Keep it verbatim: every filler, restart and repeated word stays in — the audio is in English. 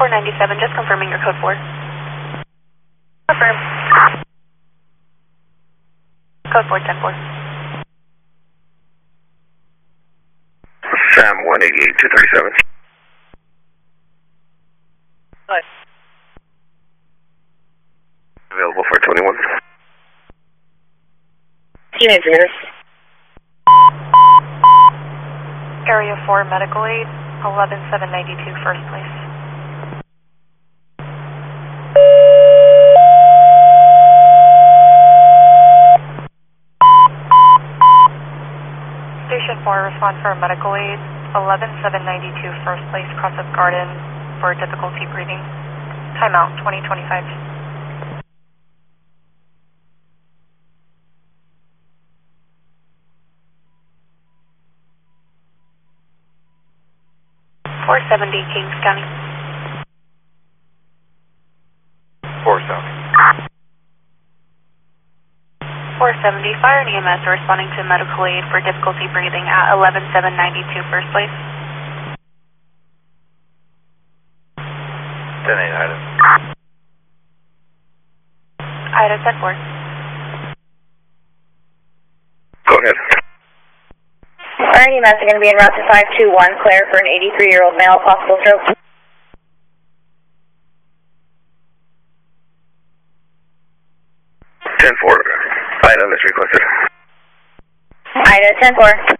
four ninety-seven, just confirming your code four. Confirm. Code four ten four. Sam one eighty-eight two thirty-seven. Hi. Available for twenty-one. Teenage meters. Area four medical aid, eleven seven ninety-two, first place. Station four, respond for medical aid, eleven seven ninety-two, first place, Crosses Garden, for difficulty breathing. Timeout, twenty twenty-five. four seventy, Kings County. four seventy. four seventy, Fire and E M S are responding to medical aid for difficulty breathing at eleven seven ninety-two, first place. ten eight, Ida. Ida ten four. Go ahead. Fire and E M S are going to be en route to five two one, clear for an eighty-three-year-old male, possible stroke. ten four. Ida is requested. Ida ten four.